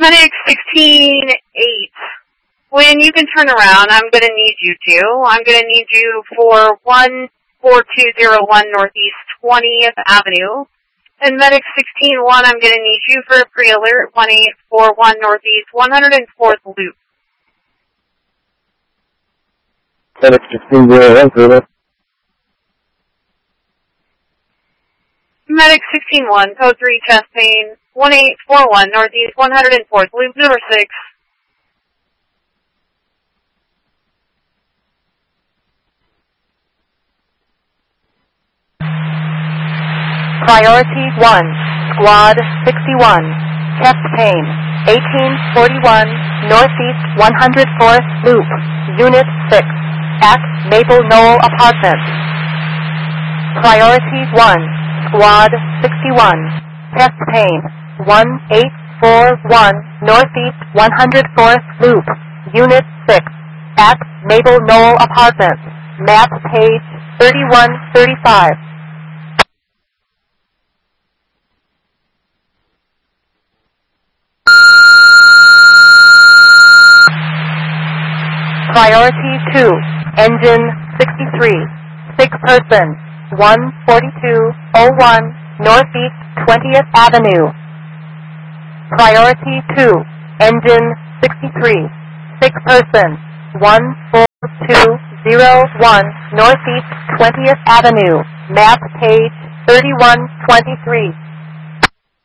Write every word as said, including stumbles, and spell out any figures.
Medic sixteen eight. When you can turn around, I'm going to need you to. I'm going to need you for one four two zero one Northeast twentieth Avenue. And Medic sixteen one, I'm going to need you for a pre-alert one eight four one Northeast one hundred fourth Loop. Medic sixteen zero one, over. Medic sixteen one, code three, chest pain, one eight four one Northeast one hundred fourth Loop, number six. Priority one, Squad sixty-one, chest pain, eighteen forty-one, Northeast one hundred fourth Loop, Unit six, at Maple Knoll Apartments. Priority one, Squad sixty-one, chest pain, one eight four one, Northeast one hundred fourth Loop, Unit six, at Maple Knoll Apartments, map page thirty-one thirty-five. Priority two, Engine sixty-three, sick person, one forty-two oh one, Northeast twentieth Avenue. Priority two, Engine sixty-three, sick person, one four two oh one, Northeast twentieth Avenue, map page thirty-one twenty-three.